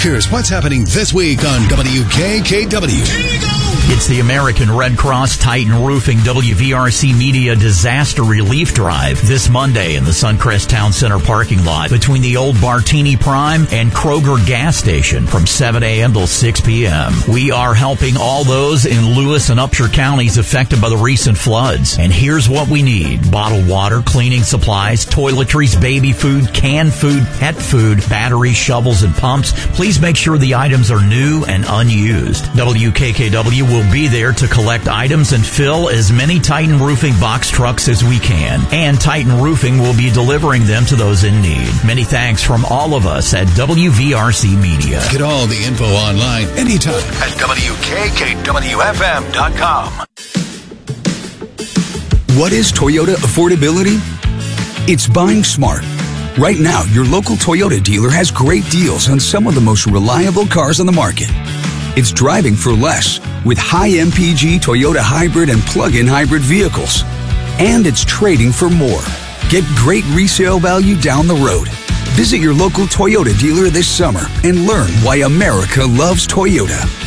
Here's what's happening this week on WKKW. It's the American Red Cross Titan Roofing WVRC Media Disaster Relief Drive this Monday in the Suncrest Town Center parking lot between the old Bartini Prime and Kroger gas station from 7 a.m. till 6 p.m. We are helping all those in Lewis and Upshur counties affected by the recent floods. And here's what we need: bottled water, cleaning supplies, toiletries, baby food, canned food, pet food, batteries, shovels, and pumps. Please make sure the items are new and unused. WKKW will be there to collect items and fill as many Titan Roofing box trucks as we can. And Titan Roofing will be delivering them to those in need. Many thanks from all of us at WVRC Media. Get all the info online anytime at WKKWFM.com. What is Toyota affordability? It's buying smart. Right now, your local Toyota dealer has great deals on some of the most reliable cars on the market. It's driving for less with high MPG Toyota hybrid and plug-in hybrid vehicles. And it's trading for more. Get great resale value down the road. Visit your local Toyota dealer this summer and learn why America loves Toyota.